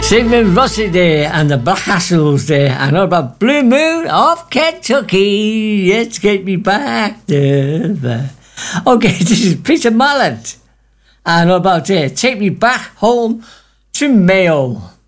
Sigmund Rossi there and the Black Hassles there, and all about Blue Moon of Kentucky. Let's get me back there. Okay, this is Peter Mallet, and all about Take Me Back Home to Mayo.